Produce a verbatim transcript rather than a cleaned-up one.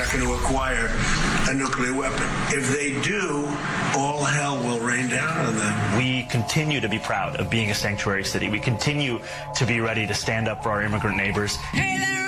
going to acquire a nuclear weapon. If they do, all hell will rain down on them. We continue to be proud of being a sanctuary city. We continue to be ready to stand up for our immigrant neighbors. Hey there.